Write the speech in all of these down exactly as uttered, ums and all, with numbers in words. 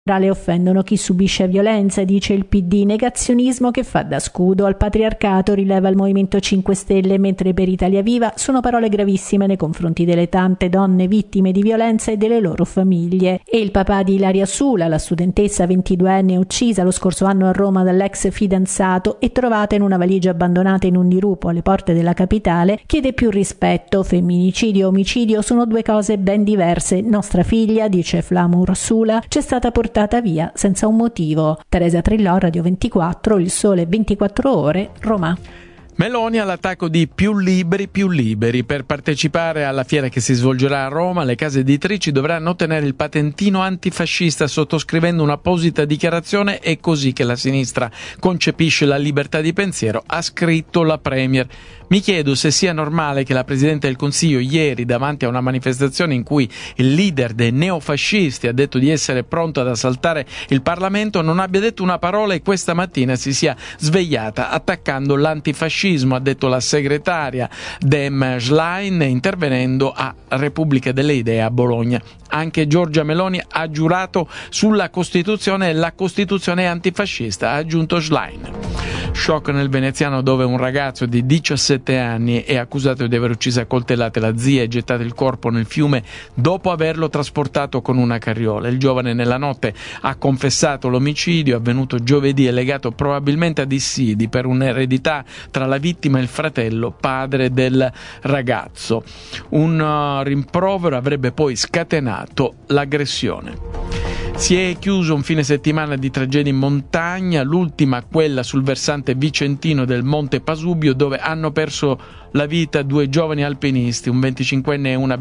Le offendono chi subisce violenza, dice il P D, negazionismo che fa da scudo al patriarcato, rileva il Movimento cinque Stelle, mentre per Italia Viva sono parole gravissime nei confronti delle tante donne vittime di violenza e delle loro famiglie. E il papà di Ilaria Sula, la studentessa ventiduenne uccisa lo scorso anno a Roma dall'ex fidanzato e trovata in una valigia abbandonata in un dirupo alle porte della capitale, chiede più rispetto. Femminicidio e omicidio sono due cose ben diverse. Nostra figlia, dice Flamur Sula, c'è stata portata via senza un motivo. Teresa Trillò, Radio ventiquattro, Il Sole ventiquattro Ore, Roma. Meloni all'attacco di più liberi, più liberi. Per partecipare alla fiera che si svolgerà a Roma, le case editrici dovranno ottenere il patentino antifascista sottoscrivendo un'apposita dichiarazione. È così che la sinistra concepisce la libertà di pensiero, ha scritto la Premier. Mi chiedo se sia normale che la Presidente del Consiglio ieri, davanti a una manifestazione in cui il leader dei neofascisti ha detto di essere pronto ad assaltare il Parlamento, non abbia detto una parola e questa mattina si sia svegliata attaccando l'antifascismo, ha detto la segretaria Dem Schlein, intervenendo a Repubblica delle Idee a Bologna. Anche Giorgia Meloni ha giurato sulla Costituzione e la Costituzione è antifascista, ha aggiunto Schlein. Shock nel veneziano, dove un ragazzo di diciassette anni è accusato di aver ucciso a coltellate la zia e gettato il corpo nel fiume dopo averlo trasportato con una carriola. Il giovane nella notte ha confessato l'omicidio avvenuto giovedì e legato probabilmente a dissidi per un'eredità tra la vittima e il fratello padre del ragazzo. Un uh, rimprovero avrebbe poi scatenato l'aggressione. Si è chiuso un fine settimana di tragedie in montagna, l'ultima quella sul versante vicentino del Monte Pasubio, dove hanno perso la vita due giovani alpinisti, un venticinquenne e una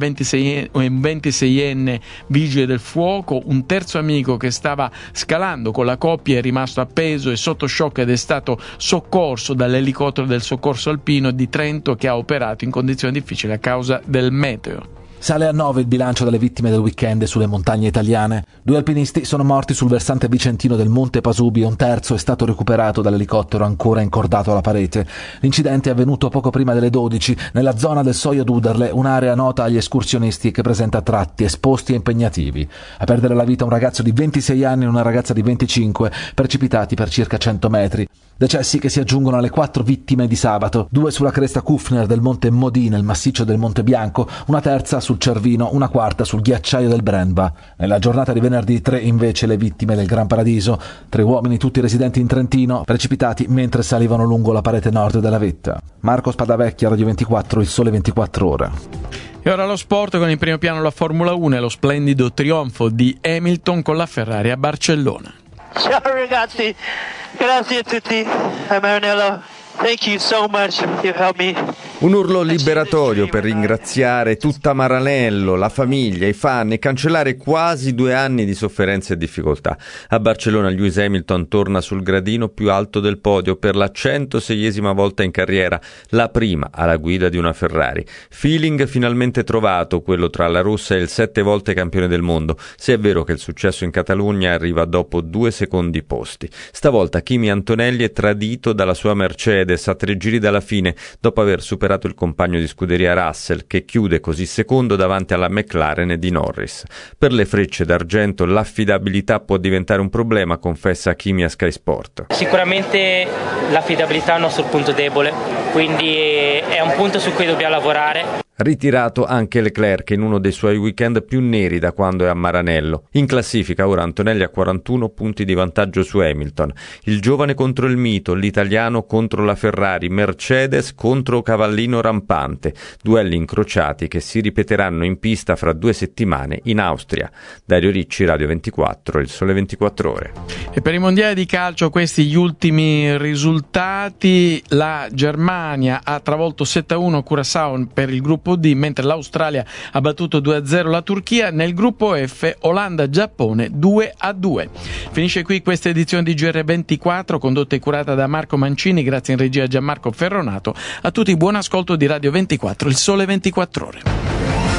ventiseienne vigile del fuoco. Un terzo amico che stava scalando con la coppia è rimasto appeso e sotto shock ed è stato soccorso dall'elicottero del soccorso alpino di Trento, che ha operato in condizioni difficili a causa del meteo. Sale a nove il bilancio delle vittime del weekend sulle montagne italiane. Due alpinisti sono morti sul versante vicentino del Monte Pasubio, un terzo è stato recuperato dall'elicottero ancora incordato alla parete. L'incidente è avvenuto poco prima delle dodici nella zona del Soio d'Uderle, un'area nota agli escursionisti che presenta tratti esposti e impegnativi. A perdere la vita un ragazzo di ventisei anni e una ragazza di venticinque, precipitati per circa cento metri. Decessi che si aggiungono alle quattro vittime di sabato, due sulla cresta Kufner del Monte Modì nel massiccio del Monte Bianco, una terza sul Cervino, una quarta sul ghiacciaio del Brennba. Nella giornata di venerdì tre invece le vittime del Gran Paradiso, tre uomini tutti residenti in Trentino, precipitati mentre salivano lungo la parete nord della vetta. Marco Spadavecchia, Radio ventiquattro, Il Sole ventiquattro Ore. E ora lo sport, con in primo piano la Formula uno e lo splendido trionfo di Hamilton con la Ferrari a Barcellona. Ciao ragazzi, grazie a tutti, a Maranello. Thank you so much, you helped me. Un urlo liberatorio per ringraziare tutta Maranello, la famiglia, i fan e cancellare quasi due anni di sofferenze e difficoltà. A Barcellona Lewis Hamilton torna sul gradino più alto del podio per la centoseiesima volta in carriera, la prima alla guida di una Ferrari. Feeling finalmente trovato, quello tra la russa e il sette volte campione del mondo, se è vero che il successo in Catalogna arriva dopo due secondi posti. Stavolta Kimi Antonelli è tradito dalla sua Mercedes a tre giri dalla fine, dopo aver superato il compagno di scuderia Russell, che chiude così secondo davanti alla McLaren di Norris. Per le frecce d'argento l'affidabilità può diventare un problema, confessa Kimi a Sky Sport. Sicuramente l'affidabilità è il nostro punto debole, quindi è un punto su cui dobbiamo lavorare. Ritirato anche Leclerc in uno dei suoi weekend più neri da quando è a Maranello. In classifica ora Antonelli ha quarantuno punti di vantaggio su Hamilton. Il giovane contro il mito, l'italiano contro la Ferrari, Mercedes contro cavallino rampante. Duelli incrociati che si ripeteranno in pista fra due settimane in Austria. Dario Ricci, Radio ventiquattro, Il Sole ventiquattro Ore. E per i mondiali di calcio questi gli ultimi risultati. La Germania ha travolto sette a uno Curaçao per il gruppo D, mentre l'Australia ha battuto due a zero la Turchia. Nel gruppo F Olanda-Giappone due a due. Finisce qui questa edizione di G R ventiquattro, condotta e curata da Marco Mancini, grazie in regia a Gianmarco Ferronato. A tutti buon ascolto di Radio ventiquattro, Il Sole ventiquattro Ore.